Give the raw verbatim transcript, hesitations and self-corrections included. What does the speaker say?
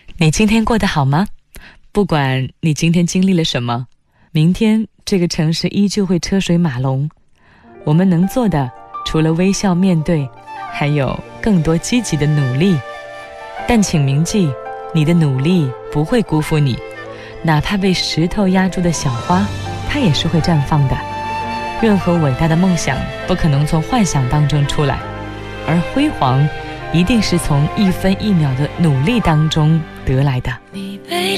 你今天过得好吗？不管你今天经历了什么，明天这个城市依旧会车水马龙。我们能做的，除了微笑面对，还有更多积极的努力。但请铭记，你的努力不会辜负你，哪怕被石头压住的小花，它也是会绽放的。任何伟大的梦想不可能从幻想当中出来，而辉煌一定是从一分一秒的努力当中得来的。